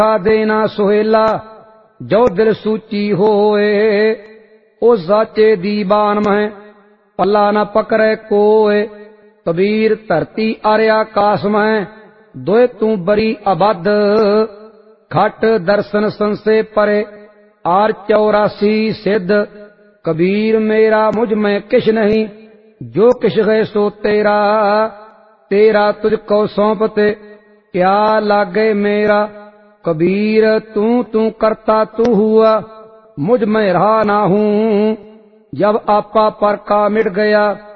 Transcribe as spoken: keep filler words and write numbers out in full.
देना सुहेला जो दिल सूची होए। ओ साचे दीवान में पल्ला न पकड़े कोय। कबीर धरती अरे आकाश में दोए तू बरी अबद। खट दर्शन संसे परे आर चौरासी सिद्ध। कबीर मेरा मुझ में किश नहीं जो किश है सो तेरा। तेरा तुझको सौंपते क्या लागे मेरा। कबीर तू तू करता तू हुआ मुझ में रहा ना हूं। जब आपा पर का मिट गया